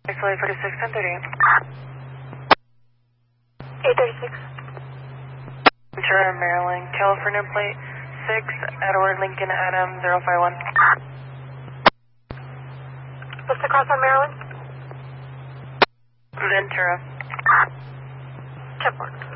Flight 46, 1038. 836. Ventura, Maryland, California plate 6, Edward Lincoln Adam 051. What's the cross on Maryland? Ventura. Check mark.